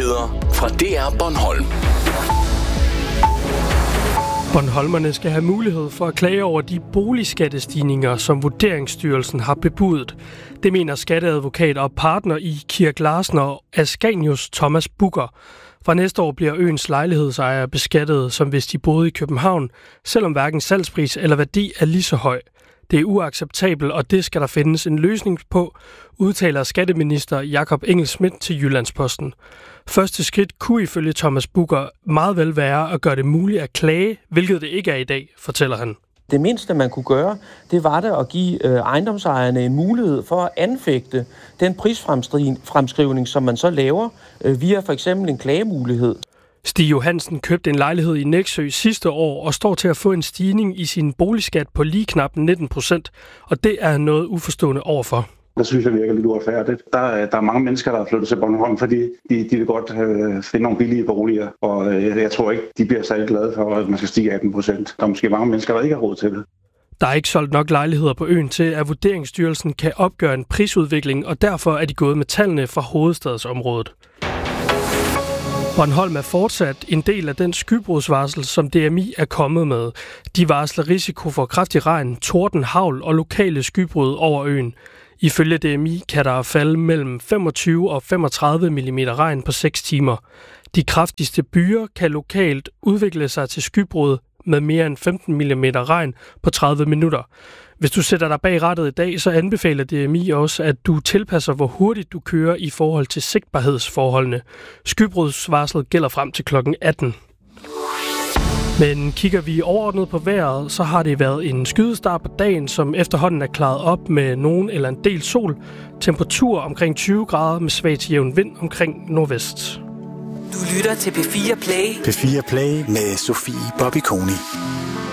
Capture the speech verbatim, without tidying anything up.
Nyheder fra D R Bornholm. Bornholmerne skal have mulighed for at klage over de boligskattestigninger, som Vurderingsstyrelsen har bebudet. Det mener skatteadvokat og partner i Kirk Larsen og Ascanius Thomas Bugger. Fra næste år bliver øens lejlighedsejere beskattet, som hvis de boede i København, selvom hverken salgspris eller værdi er lige så høj. Det er uacceptabelt, og det skal der findes en løsning på, udtaler skatteminister Jakob Engel-Schmidt til Jyllandsposten. Første skridt kunne ifølge Thomas Bugger meget vel være at gøre det muligt at klage, hvilket det ikke er i dag, fortæller han. Det mindste, man kunne gøre, det var det at give øh, ejendomsejerne en mulighed for at anfægte den prisfremskrivning, som man så laver øh, via for eksempel en klagemulighed. Stig Johansen købte en lejlighed i Nexø sidste år og står til at få en stigning i sin boligskat på lige knap nitten procent, og det er han noget uforstående overfor. Det synes jeg virker lidt uretfærdigt. Der, der er mange mennesker, der har flyttet til Bornholm, fordi de, de vil godt øh, finde nogle billige boliger, og øh, jeg tror ikke, de bliver særlig glade for, at man skal stige atten procent. Der er måske mange mennesker, der ikke har råd til det. Der er ikke solgt nok lejligheder på øen til, at Vurderingsstyrelsen kan opgøre en prisudvikling, og derfor er de gået med tallene fra hovedstadsområdet. Bornholm er fortsat en del af den skybrudsvarsel, som D M I er kommet med. De varsler risiko for kraftig regn, torden, hagl og lokale skybrud over øen. Ifølge D M I kan der falde mellem femogtyve og femogtredive millimeter regn på seks timer. De kraftigste byer kan lokalt udvikle sig til skybrud med mere end femten millimeter regn på tredive minutter. Hvis du sætter dig bag rattet i dag, så anbefaler D M I også, at du tilpasser, hvor hurtigt du kører i forhold til sigtbarhedsforholdene. Skybrudsvarslet gælder frem til klokken atten. Men kigger vi overordnet på vejret, så har det været en skydestart på dagen, som efterhånden er klaret op med nogen eller en del sol. Temperatur omkring tyve grader med svag til jævn vind omkring nordvest. Du lytter til P fire Play. P fire Play med Sofie Bobby Koni.